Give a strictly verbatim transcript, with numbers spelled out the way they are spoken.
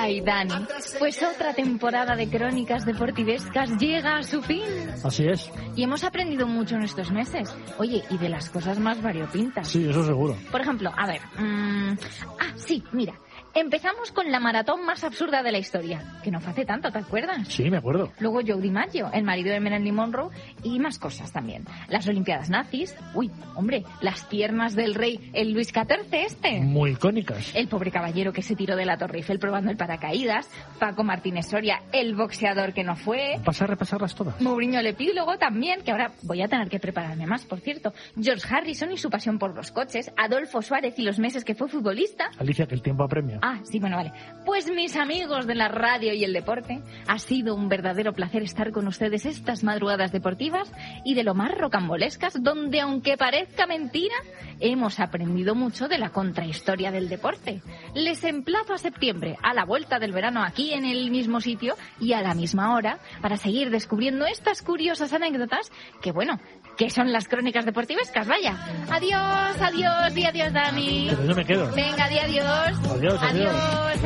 Ay, Dani, pues otra temporada de Crónicas Deportivescas llega a su fin. Así es. Y hemos aprendido mucho en estos meses. Oye, y de las cosas más variopintas. Sí, eso seguro. Por ejemplo, a ver... Mmm... Ah, sí, mira. Empezamos con la maratón más absurda de la historia, que no fue hace tanto, ¿te acuerdas? Sí, me acuerdo. Luego Joe DiMaggio, el marido de Marilyn Monroe, y más cosas también. Las Olimpiadas nazis, uy, hombre, las piernas del rey, el Luis catorce este. Muy icónicas. El pobre caballero que se tiró de la Torre Eiffel probando el paracaídas, Paco Martínez Soria, el boxeador que no fue. Vas a repasarlas todas. Mourinho el epílogo también, que ahora voy a tener que prepararme más, por cierto. George Harrison y su pasión por los coches, Adolfo Suárez y los meses que fue futbolista. Alicia, que el tiempo apremia. Ah, sí, bueno, vale. Pues mis amigos de la radio y el deporte, ha sido un verdadero placer estar con ustedes estas madrugadas deportivas y de lo más rocambolescas, donde aunque parezca mentira, hemos aprendido mucho de la contrahistoria del deporte. Les emplazo a septiembre, a la vuelta del verano, aquí en el mismo sitio y a la misma hora, para seguir descubriendo estas curiosas anécdotas que, bueno, que son las Crónicas Deportivescas, vaya. Adiós, adiós y adiós, Dani. Pero yo me quedo. Venga, di adiós. Adiós, adiós. Adiós.